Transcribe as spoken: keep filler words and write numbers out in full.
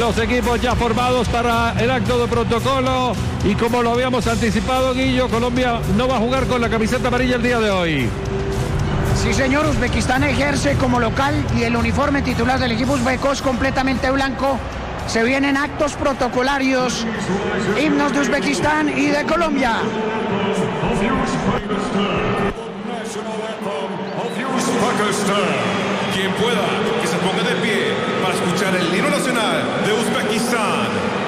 los equipos ya formados para el acto de protocolo. Y como lo habíamos anticipado, Guillo, Colombia no va a jugar con la camiseta amarilla el día de hoy. Sí, señor, Uzbekistán ejerce como local y el uniforme titular del equipo uzbeco es completamente blanco. Se vienen actos protocolarios, himnos de Uzbekistán y de Colombia. Quien pueda, que se ponga de pie para escuchar el himno nacional de Uzbekistán.